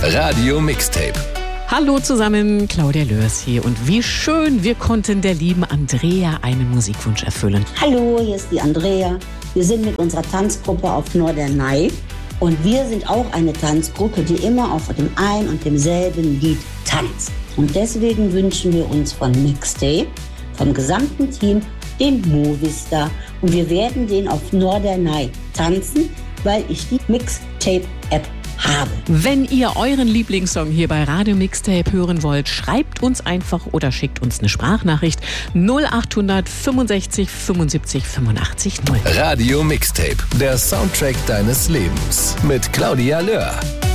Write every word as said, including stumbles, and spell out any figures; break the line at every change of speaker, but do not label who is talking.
Radio Mixtape.
Hallo zusammen, Claudia Lörs hier und wie schön, wir konnten der lieben Andrea einen Musikwunsch erfüllen.
Hallo, hier ist die Andrea. Wir sind mit unserer Tanzgruppe auf Norderney und wir sind auch eine Tanzgruppe, die immer auf dem ein und demselben Lied tanzt. Und deswegen wünschen wir uns von Mixtape, vom gesamten Team, den Movistar. Und wir werden den auf Norderney tanzen, weil ich die Mixtape-App habe.
Wenn ihr euren Lieblingssong hier bei Radio Mixtape hören wollt, schreibt uns einfach oder schickt uns eine Sprachnachricht null acht hundert fünfundsechzig fünfundsiebzig fünfundachtzig null.
Radio Mixtape, der Soundtrack deines Lebens mit Claudia Löhr.